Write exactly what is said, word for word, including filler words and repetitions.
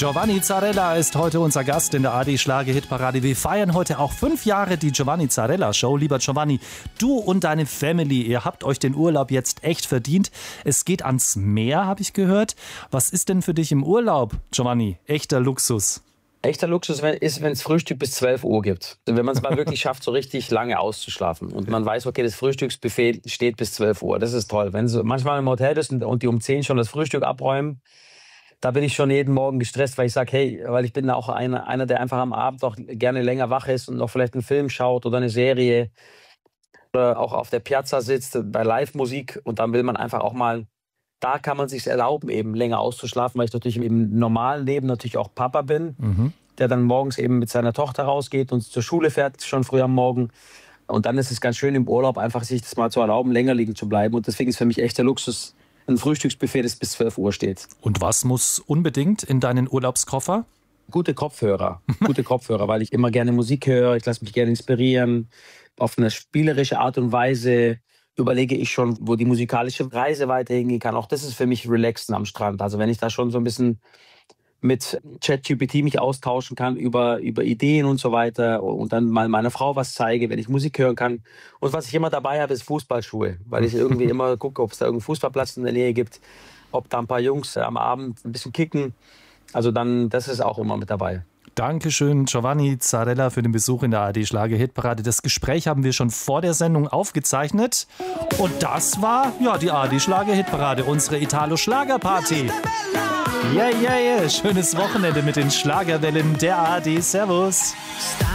Giovanni Zarella ist heute unser Gast in der A R D Schlager-Hitparade. Wir feiern heute auch fünf Jahre die Giovanni Zarella Show. Lieber Giovanni, du und deine Family, ihr habt euch den Urlaub jetzt echt verdient. Es geht ans Meer, habe ich gehört. Was ist denn für dich im Urlaub, Giovanni? Echter Luxus. Echter Luxus ist, wenn es Frühstück bis zwölf Uhr gibt. Wenn man es mal wirklich schafft, so richtig lange auszuschlafen. Und man weiß, okay, das Frühstücksbuffet steht bis zwölf Uhr. Das ist toll. Wenn du manchmal im Hotel bist und die um zehn schon das Frühstück abräumen, da bin ich schon jeden Morgen gestresst, weil ich sage, hey, weil ich bin auch einer, einer, der einfach am Abend auch gerne länger wach ist und noch vielleicht einen Film schaut oder eine Serie. Oder auch auf der Piazza sitzt bei Live-Musik. Und dann will man einfach auch mal, da kann man sich erlauben, eben länger auszuschlafen, weil ich natürlich im normalen Leben natürlich auch Papa bin, mhm. der dann morgens eben mit seiner Tochter rausgeht und zur Schule fährt, schon früh am Morgen. Und dann ist es ganz schön im Urlaub einfach sich das mal zu erlauben, länger liegen zu bleiben. Und deswegen ist für mich echter Luxus ein Frühstücksbuffet, das bis zwölf Uhr steht. Und was muss unbedingt in deinen Urlaubskoffer? Gute Kopfhörer, gute Kopfhörer, weil ich immer gerne Musik höre, ich lasse mich gerne inspirieren. Auf eine spielerische Art und Weise überlege ich schon, wo die musikalische Reise weiter hingehen kann. Auch das ist für mich relaxen am Strand. Also wenn ich da schon so ein bisschen mit ChatGPT mich austauschen kann über, über Ideen und so weiter und dann mal meiner Frau was zeige, wenn ich Musik hören kann. Und was ich immer dabei habe, ist Fußballschuhe, weil ich irgendwie immer gucke, ob es da irgendeinen Fußballplatz in der Nähe gibt, ob da ein paar Jungs am Abend ein bisschen kicken. Also dann, das ist auch immer mit dabei. Dankeschön, Giovanni Zarella, für den Besuch in der A R D Schlager-Hitparade. Das Gespräch haben wir schon vor der Sendung aufgezeichnet. Und das war, ja, die A R D Schlager-Hitparade, unsere Italo-Schlager-Party. Ja, ja, ja, schönes Wochenende mit den Schlagerwellen der A R D. Servus.